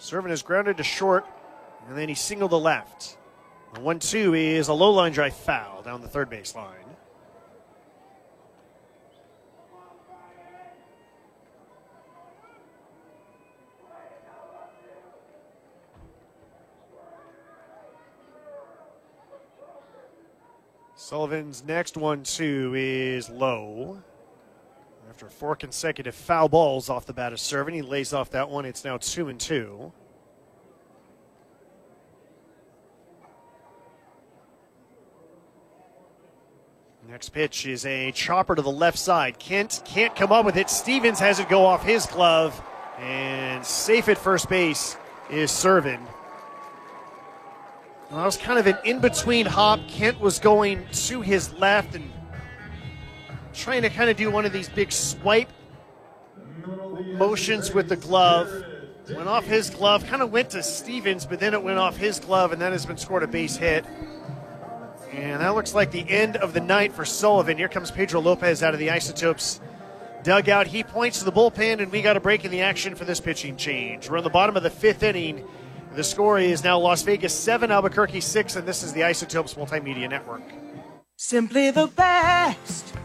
Serving is grounded to short, and then he singled to left. The 1-2 is a low line drive foul down the third base line. Sullivan's next 1-2 is low. After 4 consecutive foul balls off the bat of Servin, he lays off that one. It's now 2-2. Next pitch is a chopper to the left side. Kent can't come up with it. Stevens has it go off his glove. And safe at first base is Servin. Well, that was kind of an in-between hop. Kent was going to his left and trying to kind of do one of these big swipe motions with the glove. Went off his glove, kind of went to Stevens, but then it went off his glove, and that has been scored a base hit. And that looks like the end of the night for Sullivan. Here comes Pedro Lopez out of the Isotopes dugout. He points to the bullpen, and we got a break in the action for this pitching change. We're on the bottom of the 5th inning. The score is now Las Vegas 7, Albuquerque 6, and this is the Isotopes Multimedia Network. Simply the best.